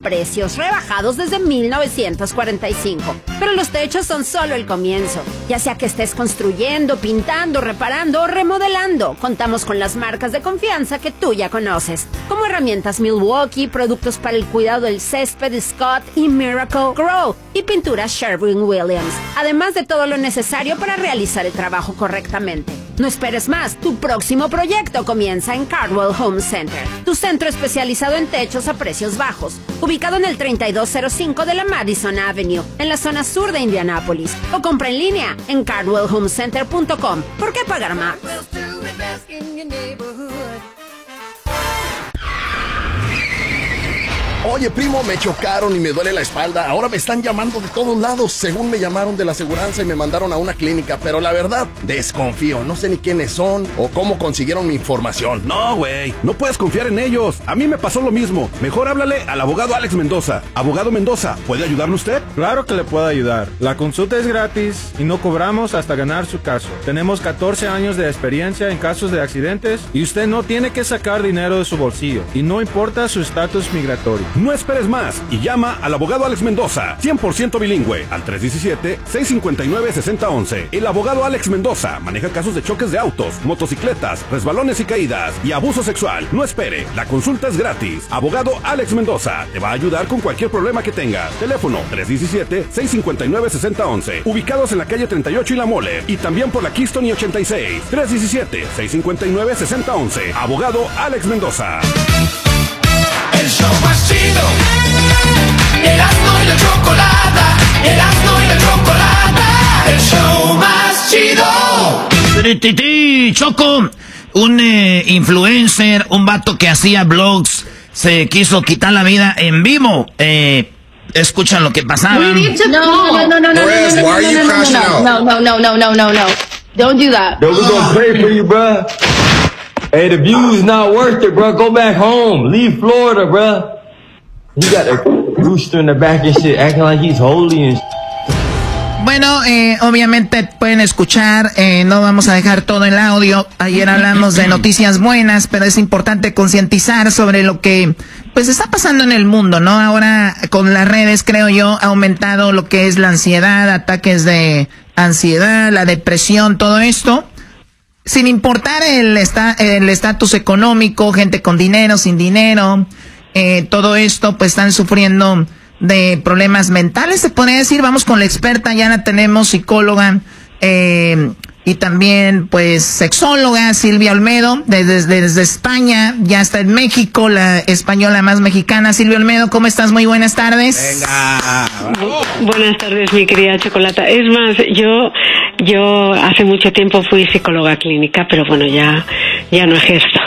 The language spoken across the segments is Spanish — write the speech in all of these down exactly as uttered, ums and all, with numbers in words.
precios rebajados desde mil novecientos cuarenta y cinco. Pero los techos son solo el comienzo. Ya sea que estés construyendo, pintando, reparando o remodelando, contamos con las marcas de confianza que tú ya conoces, como herramientas Milwaukee, productos para el cuidado del césped Scott y Miracle Grow, y pinturas Sherwin-Williams, además de todo lo necesario para realizar el trabajo correctamente. No esperes más, tu próximo proyecto comienza en Cardwell Home Center, tu centro especializado en techos a precios bajos, ubicado en el treinta y dos cero cinco de la Madison Avenue, en la zona sur de Indianápolis, o compra en línea en cardwell home center punto com. ¿Por qué pagar más? Oye, primo, me chocaron y me duele la espalda. Ahora me están llamando de todos lados. Según me llamaron de la aseguranza y me mandaron a una clínica. Pero la verdad, desconfío. No sé ni quiénes son o cómo consiguieron mi información. No, güey. No puedes confiar en ellos. A mí me pasó lo mismo. Mejor háblale al abogado Alex Mendoza. Abogado Mendoza, ¿puede ayudarle usted? Claro que le puedo ayudar. La consulta es gratis y no cobramos hasta ganar su caso. Tenemos catorce años de experiencia en casos de accidentes y usted no tiene que sacar dinero de su bolsillo. Y no importa su estatus migratorio. No esperes más y llama al abogado Alex Mendoza, cien por ciento bilingüe, al tres uno siete, seis cinco nueve, seis cero uno uno. El abogado Alex Mendoza maneja casos de choques de autos, motocicletas, resbalones y caídas y abuso sexual. No espere, la consulta es gratis. Abogado Alex Mendoza te va a ayudar con cualquier problema que tengas. Teléfono tres uno siete, seis cinco nueve, seis cero uno uno. Ubicados en la calle treinta y ocho y La Mole y también por la Keystone y ochenta y seis. tres uno siete, seis cinco nueve, seis cero uno uno. Abogado Alex Mendoza. El show más chido, Erasmo y la Chocolata, Erasmo y la Chocolata, el show más chido. Choco, un eh, influencer, un vato que hacía blogs, se quiso quitar la vida en vivo. Eh, escuchan lo que pasaba. No, no, no, no, no, no, no, no, no, no, no, no, no, no. Don't do that. Yo, we gonna pray for you, bro. Hey, the view's not worth it, bro. Go back home. Leave Florida, bro. He got a rooster in the back and shit, acting like he's holy and Bueno, eh, obviamente pueden escuchar, eh, no vamos a dejar todo el audio. Ayer hablamos de noticias buenas, pero es importante concientizar sobre lo que pues está pasando en el mundo, ¿no? Ahora con las redes, creo yo, ha aumentado lo que es la ansiedad, ataques de ansiedad, la depresión, todo esto. Sin importar el esta, el estatus económico, gente con dinero, sin dinero, eh, todo esto pues están sufriendo de problemas mentales, se podría decir. Vamos con la experta, ya la tenemos, psicóloga eh, y también pues sexóloga, Silvia Olmedo, desde, desde España, ya está en México, la española más mexicana. Silvia Olmedo, ¿cómo estás? Muy buenas tardes. Venga. Buenas tardes, mi querida Chocolata. Es más, yo yo hace mucho tiempo fui psicóloga clínica, pero bueno, ya, ya no ejerzo.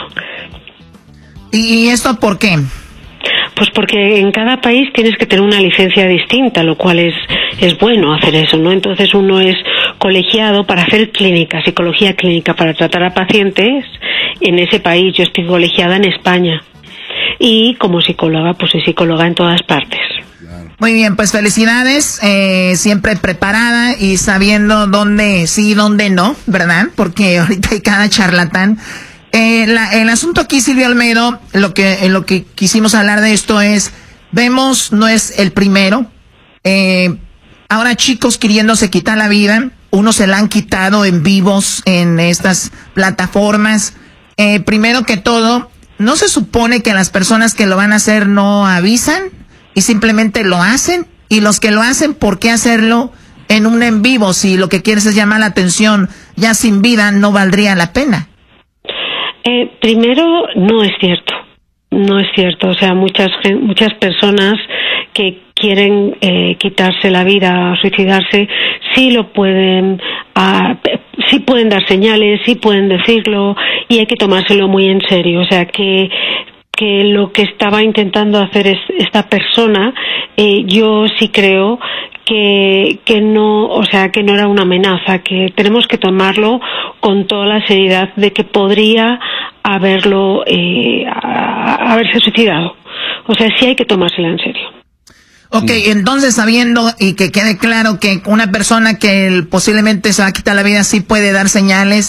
¿Y esto por qué? Pues porque en cada país tienes que tener una licencia distinta, lo cual es, es bueno hacer eso, ¿no? Entonces uno es colegiado para hacer clínica, psicología clínica, para tratar a pacientes en ese país. Yo estoy colegiada en España. Y como psicóloga, pues soy psicóloga en todas partes. Muy bien, pues felicidades, eh, siempre preparada y sabiendo dónde sí y dónde no, ¿verdad? Porque ahorita hay cada charlatán. Eh, la, el asunto aquí, Silvia Olmedo, lo que, en lo que quisimos hablar de esto es, vemos, no es el primero, eh, ahora chicos queriéndose quitar la vida, unos se la han quitado en vivos en estas plataformas. Eh, primero que todo, ¿no se supone que las personas que lo van a hacer no avisan y simplemente lo hacen? Y los que lo hacen, ¿por qué hacerlo en un en vivo? Si lo que quieres es llamar la atención, ya sin vida no valdría la pena. Eh, primero, no es cierto, no es cierto. O sea, muchas muchas personas que quieren eh, quitarse la vida, suicidarse, sí lo pueden, uh, sí pueden dar señales, sí pueden decirlo, y hay que tomárselo muy en serio. O sea, que que lo que estaba intentando hacer es esta persona, eh, yo sí creo que que no, o sea, que no era una amenaza, que tenemos que tomarlo con toda la seriedad de que podría haberlo eh, a, haberse suicidado. O sea, sí hay que tomársela en serio. Ok, entonces sabiendo y que quede claro que una persona que posiblemente se va a quitar la vida sí puede dar señales,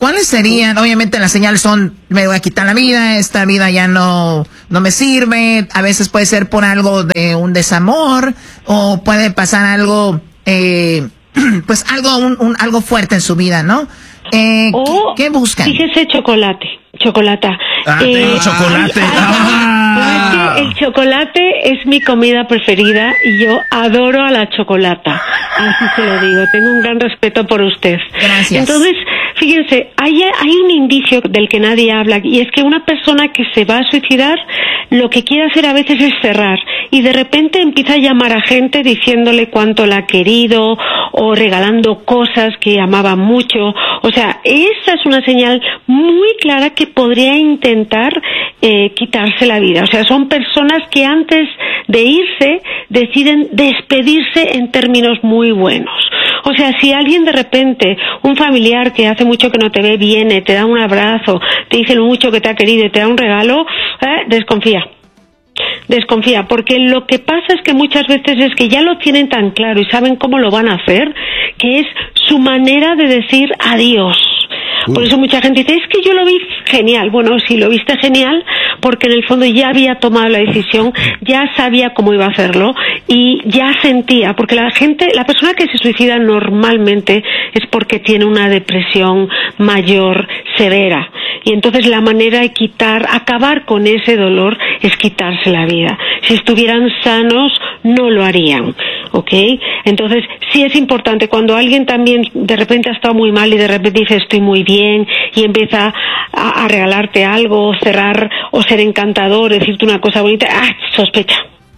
¿cuáles serían? Obviamente las señales son, me voy a quitar la vida, esta vida ya no, no me sirve. A veces puede ser por algo de un desamor, o puede pasar algo, eh, pues algo, un, un, algo fuerte en su vida, ¿no? Eh, o, ¿qué, ¿Qué buscan? Fíjese, chocolate, chocolata. Ah, eh, tengo chocolate. Ay, ah. Es que el chocolate es mi comida preferida y yo adoro a la chocolata. Así se lo digo, tengo un gran respeto por usted. Gracias. Entonces, fíjense, hay, hay un indicio del que nadie habla, y es que una persona que se va a suicidar, lo que quiere hacer a veces es cerrar, y de repente empieza a llamar a gente diciéndole cuánto la ha querido, o regalando cosas que amaba mucho. O sea, esa es una señal muy clara que podría intentar eh, quitarse la vida. O sea, son personas que antes de irse deciden despedirse en términos muy buenos. O sea, si alguien de repente, un familiar que hace mucho que no te ve, viene, te da un abrazo, te dice lo mucho que te ha querido y te da un regalo, eh, desconfía. Desconfía, porque lo que pasa es que muchas veces es que ya lo tienen tan claro y saben cómo lo van a hacer, que es su manera de decir adiós. Por eso mucha gente dice, es que yo lo vi genial. Bueno, sí, lo viste genial porque en el fondo ya había tomado la decisión, ya sabía cómo iba a hacerlo y ya sentía, porque la gente, la persona que se suicida normalmente es porque tiene una depresión mayor, severa. Y entonces la manera de quitar, acabar con ese dolor es quitarse la vida. Si estuvieran sanos, no lo harían. ¿Ok? Entonces, sí es importante cuando alguien también de repente ha estado muy mal y de repente dice estoy muy bien y empieza a, a regalarte algo, o cerrar, o ser encantador, decirte una cosa bonita, ¡ah! Sospecha.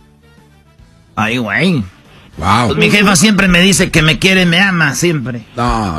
Ay, güey. Wow. Pues mi jefa siempre me dice que me quiere, me ama, siempre. No.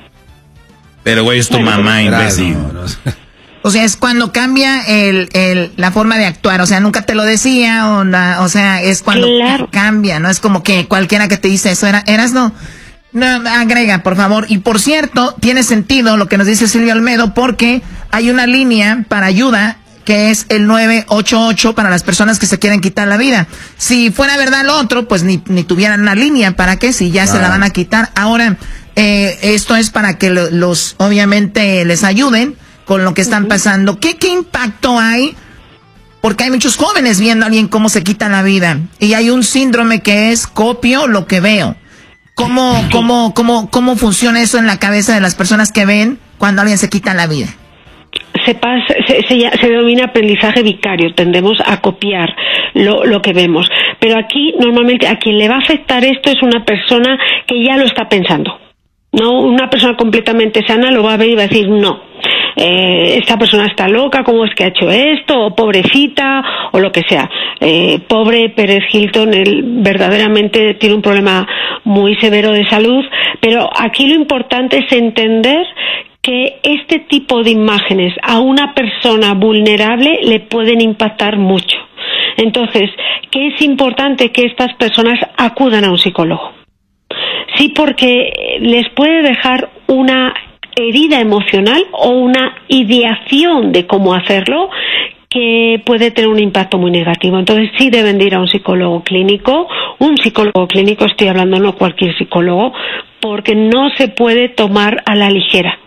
Pero, güey, es tu bueno, mamá, imbécil. No, no. O sea, es cuando cambia el, el, la forma de actuar. O sea, nunca te lo decía. O, la, o sea, es cuando claro. cambia. No es como que cualquiera que te dice eso. Era, eras no. No, agrega, por favor. Y por cierto, tiene sentido lo que nos dice Silvio Olmedo, porque hay una línea para ayuda que es el nueve ocho ocho para las personas que se quieren quitar la vida. Si fuera verdad lo otro, pues ni, ni tuvieran una línea. ¿Para qué? Si ya ah. se la van a quitar. Ahora, eh, esto es para que lo, los, obviamente, les ayuden con lo que están pasando. ¿Qué, qué impacto hay? Porque hay muchos jóvenes viendo a alguien cómo se quita la vida. Y hay un síndrome que es copio lo que veo. ¿Cómo, cómo, cómo, cómo funciona eso en la cabeza de las personas que ven cuando alguien se quita la vida? Se, pasa, se, se, se denomina aprendizaje vicario. Tendemos a copiar lo, lo que vemos. Pero aquí, normalmente, a quien le va a afectar esto es una persona que ya lo está pensando. No, una persona completamente sana lo va a ver y va a decir no. Eh, esta persona está loca, ¿cómo es que ha hecho esto? O pobrecita, o lo que sea. Eh, pobre Pérez Hilton, él verdaderamente tiene un problema muy severo de salud, pero aquí lo importante es entender que este tipo de imágenes a una persona vulnerable le pueden impactar mucho. Entonces, ¿qué es importante? Que estas personas acudan a un psicólogo. Sí, porque les puede dejar una herida emocional o una ideación de cómo hacerlo que puede tener un impacto muy negativo. Entonces sí deben de ir a un psicólogo clínico, un psicólogo clínico, estoy hablando no cualquier psicólogo, porque no se puede tomar a la ligera.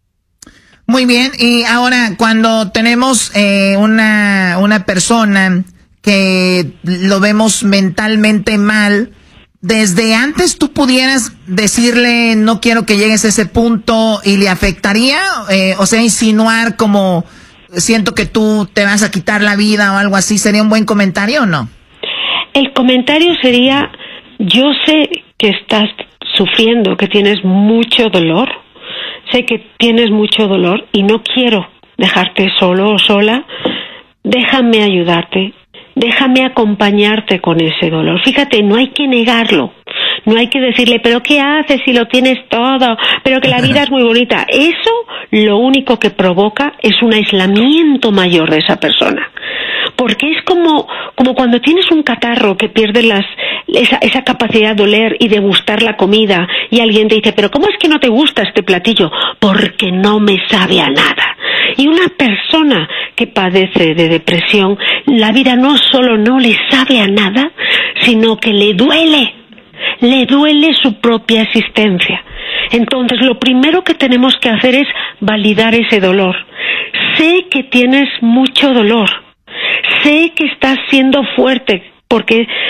Muy bien, y ahora cuando tenemos eh, una, una persona que lo vemos mentalmente mal, desde antes tú pudieras decirle no quiero que llegues a ese punto y le afectaría, eh, o sea, insinuar como siento que tú te vas a quitar la vida o algo así, ¿sería un buen comentario o no? El comentario sería, yo sé que estás sufriendo, que tienes mucho dolor, sé que tienes mucho dolor y no quiero dejarte solo o sola, déjame ayudarte. Déjame acompañarte con ese dolor. Fíjate, no hay que negarlo. No hay que decirle, pero ¿qué haces si lo tienes todo? Pero que la vida es muy bonita. Eso lo único que provoca es un aislamiento mayor de esa persona. Porque es como, como cuando tienes un catarro que pierde las, esa, esa capacidad de oler y de gustar la comida y alguien te dice, pero ¿cómo es que no te gusta este platillo? Porque no me sabe a nada. Y una persona que padece de depresión, la vida no solo no le sabe a nada, sino que le duele, le duele su propia existencia. Entonces, lo primero que tenemos que hacer es validar ese dolor. Sé que tienes mucho dolor. Sé que estás siendo fuerte, porque